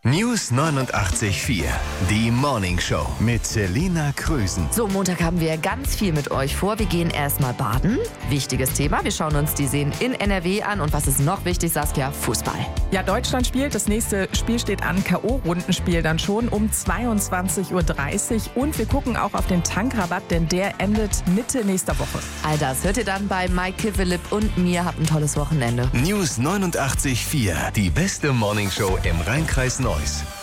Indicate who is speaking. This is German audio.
Speaker 1: News 89.4, die Morning Show mit Selina Krösen.
Speaker 2: So, Montag haben wir ganz viel mit euch vor. Wir gehen erstmal baden. Wichtiges Thema. Wir schauen uns die Seen in NRW an. Und was ist noch wichtig, Saskia? Fußball.
Speaker 3: Ja, Deutschland spielt. Das nächste Spiel steht an. K.O.-Rundenspiel dann schon um 22:30 Uhr. Und wir gucken auch auf den Tankrabatt, denn der endet Mitte nächster Woche.
Speaker 2: All das hört ihr dann bei Mike Kivelip und mir. Habt ein tolles Wochenende.
Speaker 1: News 89.4, die beste Morning Show im Rhein-Kreis Neuss.